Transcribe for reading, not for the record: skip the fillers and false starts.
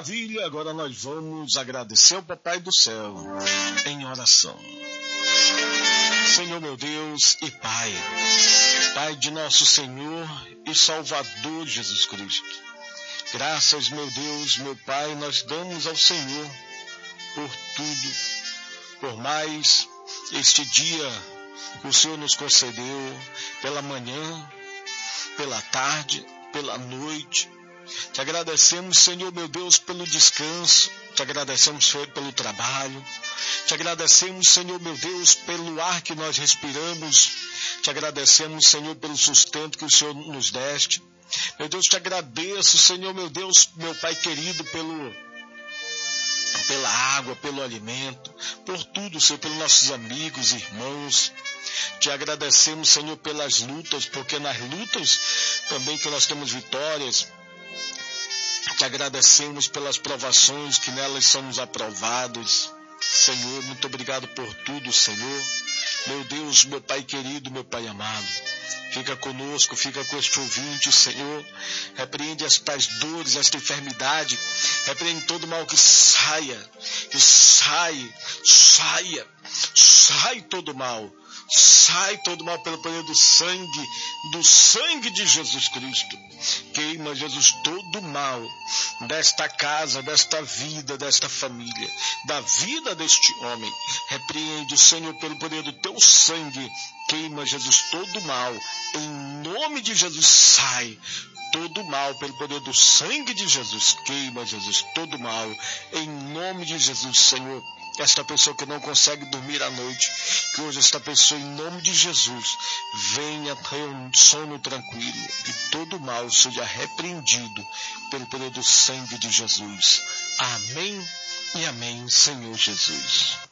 Maravilha! Agora nós vamos agradecer ao Papai do Céu em oração. Senhor meu Deus e Pai, Pai de nosso Senhor e Salvador Jesus Cristo, graças, meu Deus, meu Pai, nós damos ao Senhor por tudo, por mais este dia que o Senhor nos concedeu, pela manhã, pela tarde, pela noite. Te agradecemos, Senhor meu Deus, pelo descanso, te agradecemos, Senhor, pelo trabalho, te agradecemos, Senhor meu Deus, pelo ar que nós respiramos, te agradecemos, Senhor, pelo sustento que o Senhor nos deste. Meu Deus, te agradeço, Senhor meu Deus, meu Pai querido, pela água, pelo alimento, por tudo, Senhor, pelos nossos amigos, irmãos. Te agradecemos, Senhor, pelas lutas, porque nas lutas também que nós temos vitórias. Te agradecemos pelas provações que nelas somos aprovados. Senhor, muito obrigado por tudo, Senhor. Meu Deus, meu Pai querido, meu Pai amado, fica conosco, fica com este ouvinte, Senhor. Repreende estas dores, esta enfermidade. Repreende todo mal que saia todo mal. Sai todo mal pelo poder do sangue de Jesus Cristo. Queima, Jesus, todo mal desta casa, desta vida, desta família, da vida deste homem. Repreende, Senhor, pelo poder do teu sangue. Queima, Jesus, todo mal. Em nome de Jesus, sai todo mal pelo poder do sangue de Jesus. Queima, Jesus, todo mal. Em nome de Jesus, Senhor. Esta pessoa que não consegue dormir à noite, que hoje esta pessoa, em nome de Jesus, venha ter um sono tranquilo, que todo mal seja repreendido pelo poder do sangue de Jesus. Amém e amém, Senhor Jesus.